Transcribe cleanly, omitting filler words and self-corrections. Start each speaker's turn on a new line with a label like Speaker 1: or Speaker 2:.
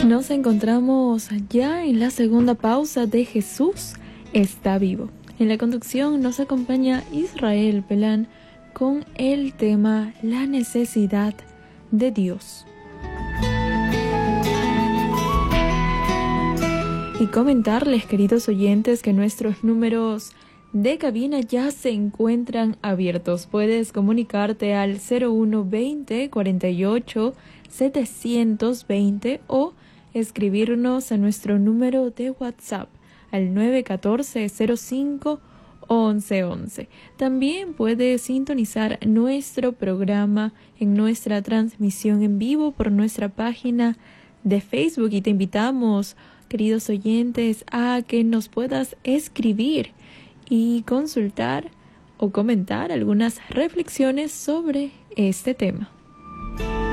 Speaker 1: Nos encontramos ya en la segunda pausa de Jesús está vivo. En la conducción nos acompaña Israel Pelán con el tema La necesidad de Dios. Y comentarles, queridos oyentes, que nuestros números de cabina ya se encuentran abiertos. Puedes comunicarte al 0120 48 720 o escribirnos a nuestro número de WhatsApp al 914-05-1111. También puedes sintonizar nuestro programa en nuestra transmisión en vivo por nuestra página de Facebook y te invitamos, queridos oyentes, a que nos puedas escribir y consultar o comentar algunas reflexiones sobre este tema.